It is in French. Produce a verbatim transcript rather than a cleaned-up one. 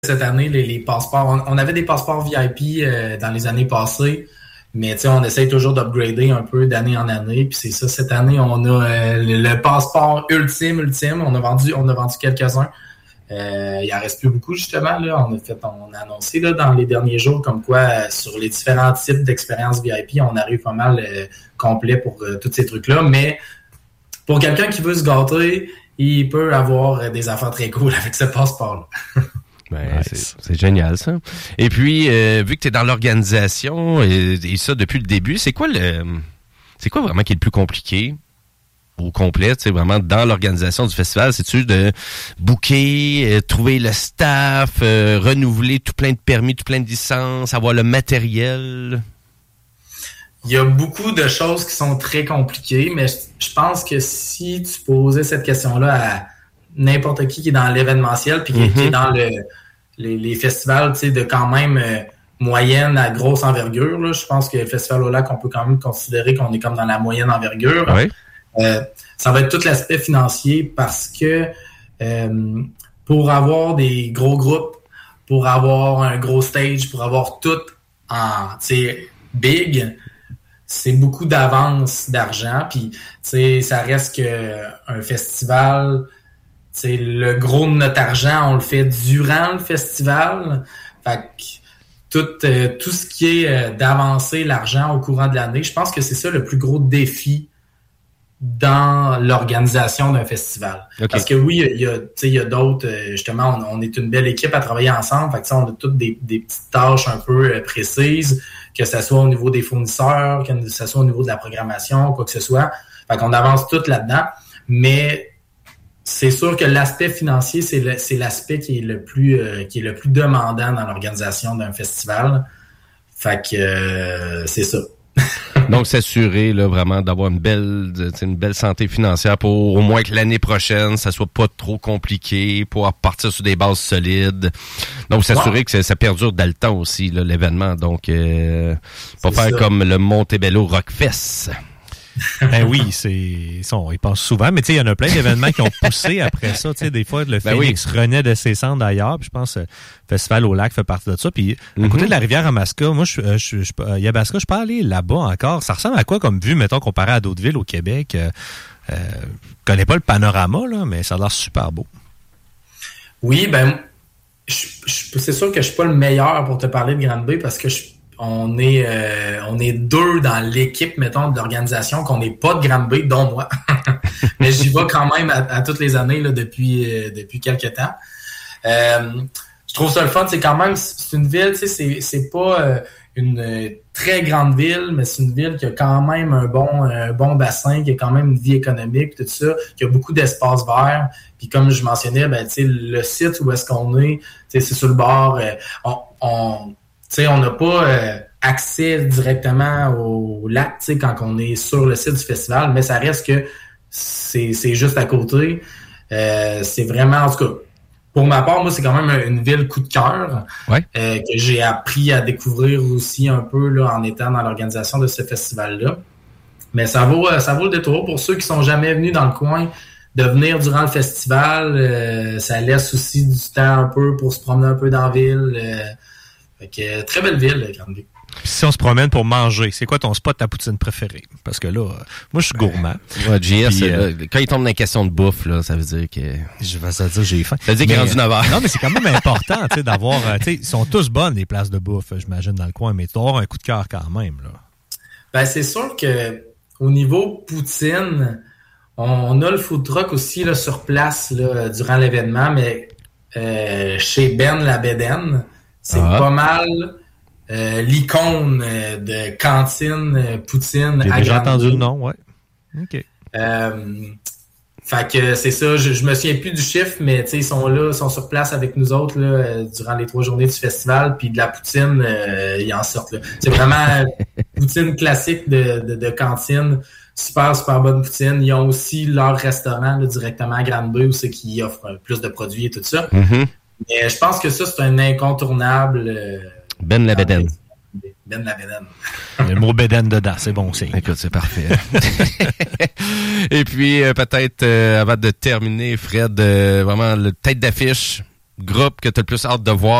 cette année, les, les passeports, on, on avait des passeports V I P euh, dans les années passées, mais tu sais, on essaye toujours d'upgrader un peu d'année en année. Puis c'est ça, cette année, on a euh, le, le passeport ultime, ultime. On a vendu, on a vendu quelques-uns. Euh, il en reste plus beaucoup, justement. Là. On a fait, on a annoncé là, dans les derniers jours comme quoi euh, sur les différents types d'expériences V I P, on arrive pas mal euh, complet pour euh, tous ces trucs-là. Mais pour quelqu'un qui veut se gâter, il peut avoir euh, des affaires très cool avec ce passeport-là. Ben, nice. c'est, c'est génial, ça. Et puis, euh, vu que tu es dans l'organisation et, et ça depuis le début, c'est quoi le c'est quoi vraiment qui est le plus compliqué au complet, tu sais, vraiment dans l'organisation du festival? C'est-tu de booker, euh, trouver le staff, euh, renouveler tout plein de permis, tout plein de licences, avoir le matériel? Il y a beaucoup de choses qui sont très compliquées, mais je, je pense que si tu posais cette question-là à n'importe qui qui est dans l'événementiel puis qui, mm-hmm. qui est dans le les, les festivals, tu sais, de quand même euh, moyenne à grosse envergure, là, je pense que le Festival au Lac, on peut quand même considérer qu'on est comme dans la moyenne envergure. Oui. Euh, ça va être tout l'aspect financier parce que euh, pour avoir des gros groupes, pour avoir un gros stage, pour avoir tout en, tu sais, big, c'est beaucoup d'avance d'argent. Puis, tu sais, ça reste que un festival. C'est le gros de notre argent, on le fait durant le festival. Fait que tout, euh, tout ce qui est euh, d'avancer l'argent au courant de l'année, je pense que c'est ça le plus gros défi dans l'organisation d'un festival. Okay. Parce que oui, il y a, il y a d'autres, euh, justement, on, on est une belle équipe à travailler ensemble. Fait que on a toutes des, des petites tâches un peu euh, précises, que ce soit au niveau des fournisseurs, que ce soit au niveau de la programmation, quoi que ce soit. Fait qu'on avance tout là-dedans. Mais c'est sûr que l'aspect financier, c'est, le, c'est l'aspect qui est le plus euh, qui est le plus demandant dans l'organisation d'un festival. Fait que euh, c'est ça. Donc, s'assurer là, vraiment d'avoir une belle une belle santé financière pour au moins que l'année prochaine, ça soit pas trop compliqué, pour partir sur des bases solides. Donc, s'assurer wow. que ça, ça perdure dans le temps aussi, là, l'événement. Donc, euh, pas c'est faire ça. Comme le Montebello Rockfest. Ben oui, c'est ils, sont, ils passent souvent, mais tu sais, il y en a plein d'événements qui ont poussé après ça. Tu sais, des fois, le ben Phoenix oui. renaît de ses cendres d'ailleurs. Puis je pense que le Festival au Lac fait partie de ça. Puis mm-hmm. à côté de la rivière Yamaska, moi, je, je, je, euh, Yamaska, je suis pas allé là-bas encore. Ça ressemble à quoi comme vue, mettons, comparé à d'autres villes au Québec? Euh, euh, je connais pas le panorama, là, mais ça a l'air super beau. Oui, ben, je, je, c'est sûr que je suis pas le meilleur pour te parler de Grande-Bay parce que je On est euh, on est deux dans l'équipe, mettons, de l'organisation, qu'on n'est pas de Grande-Bay, dont moi. Mais j'y vais quand même à, à toutes les années là, depuis euh, depuis quelques temps. Euh, je trouve ça le fun. C'est quand même, c'est une ville, tu sais, c'est, c'est pas euh, une euh, très grande ville, mais c'est une ville qui a quand même un bon un bon bassin, qui a quand même une vie économique, tout ça, qui a beaucoup d'espace vert. Puis comme je mentionnais, ben tu sais, le site où est-ce qu'on est, tu sais, c'est sur le bord. Euh, on, on Tu sais, on n'a pas euh, accès directement au lac, tu sais, quand on est sur le site du festival, mais ça reste que c'est, c'est juste à côté. Euh, c'est vraiment, en tout cas, pour ma part, moi, c'est quand même une ville coup de cœur ouais. euh, que j'ai appris à découvrir aussi un peu là en étant dans l'organisation de ce festival-là. Mais ça vaut, ça vaut le détour pour ceux qui sont jamais venus dans le coin. De venir durant le festival, euh, ça laisse aussi du temps un peu pour se promener un peu dans la ville. Euh, Fait que, très belle ville, Grande-Bay. Si on se promène pour manger, c'est quoi ton spot à poutine préféré? Parce que là, moi, je suis gourmand. Ouais, J S, euh, quand il tombe dans la question de bouffe, là, ça veut dire que... Je vais ça dire j'ai faim. Ça veut dire qu'il est rendu neuf heures. Non, mais c'est quand même important, tu sais, d'avoir... Tu sais, ils sont tous bonnes, les places de bouffe, j'imagine, dans le coin, mais tu dois avoir un coup de cœur quand même, là. Ben, c'est sûr que au niveau poutine, on, on a le food truck aussi, là, sur place, là, durant l'événement, mais euh, chez Ben la Bédaine, c'est ah. pas mal euh, l'icône euh, de cantine euh, poutine. J'ai déjà entendu le nom, ouais. OK. Euh, fait que c'est ça, je, je me souviens plus du chiffre, mais tu sais, ils sont là, ils sont sur place avec nous autres là, euh, durant les trois journées du festival, puis de la poutine, euh, ils en sortent là. C'est vraiment poutine classique de, de, de cantine. Super, super bonne poutine. Ils ont aussi leur restaurant là, directement à Grande-Bay où c'est qu'ils offrent plus de produits et tout ça. Mm-hmm. Mais je pense que ça, c'est un incontournable. Euh, Ben la Bédaine. Ben la Bédaine. Le mot Bédaine dedans, c'est bon aussi. Écoute, c'est parfait. Et puis, euh, peut-être, euh, avant de terminer, Fred, euh, vraiment, le tête d'affiche groupe que tu as le plus hâte de voir